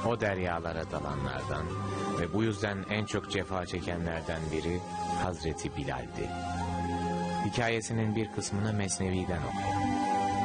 O deryalara dalanlardan ve bu yüzden en çok cefa çekenlerden biri Hazreti Bilal'di. Hikayesinin bir kısmını Mesnevi'den oku.